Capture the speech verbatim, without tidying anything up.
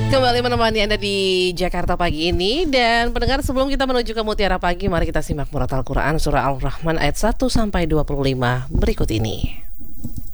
Kembali menemani Anda di Jakarta pagi ini. Dan pendengar, sebelum kita menuju ke Mutiara Pagi, mari kita simak murat Al-Quran surah Al-Rahman ayat satu sampai dua puluh lima berikut ini.